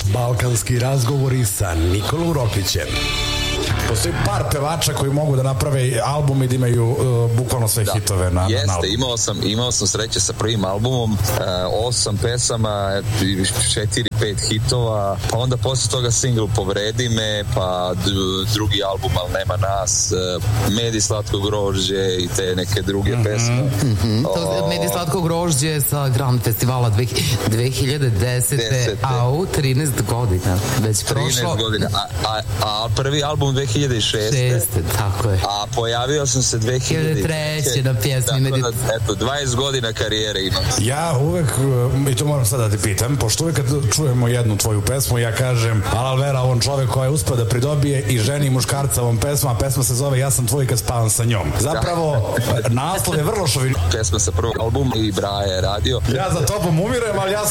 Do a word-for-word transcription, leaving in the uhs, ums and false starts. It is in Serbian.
Balkanski razgovori sa Nikolom Roklićem. Postoji par pevača koji mogu da naprave album i da imaju uh, bukvalno sve da. hitove na, Jeste, na albumu. imao sam, imao sam sreće sa prvim albumom, uh, osam pesama, četiri, pet hitova, pa onda posle toga single Povredi me, pa d- drugi album Al nema nas, uh, Medi slatko grožđe i te neke druge mm-hmm. pesme. Mm-hmm. O... To Medi slatko grožđe sa Grand Festivala dve hiljade desete. Au, trinaest godina već prošlo. trinaest godina, a, a, a prvi album dve hiljade šeste. Šeste, tako je. A pojavio sam se dve hiljade treće na pjesmi Medi. Da, eto, dvadeset godina karijere imam. Ja uvek, i to moram sad da ti pitam, pošto uvek kad čujemo jednu tvoju pesmu, ja kažem, Alal Vera, on čovek koji je uspeo da pridobije i ženi i muškarca ovom pesmu, a pesma se zove Ja sam tvoj kad spavam sa njom. Zapravo, naslov je vrlo šovin. Pesma sa prvog albuma i Braja je radio. Ja za tobom umirem, ali ja